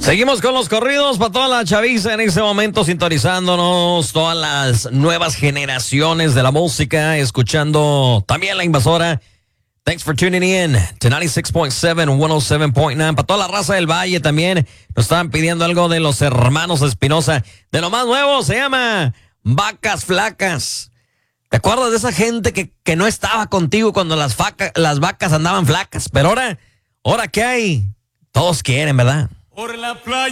Seguimos con los corridos para toda la chaviza en este momento, sintonizándonos, todas las nuevas generaciones de la música, escuchando también La Invasora. Thanks for tuning in to 96.7, 107.9. Para toda la raza del Valle también nos estaban pidiendo algo de los hermanos Espinosa. De lo más nuevo se llama Vacas Flacas. ¿Te acuerdas de esa gente que no estaba contigo cuando las vacas andaban flacas? Pero ahora ¿qué hay? Todos quieren, ¿verdad? Por la playa.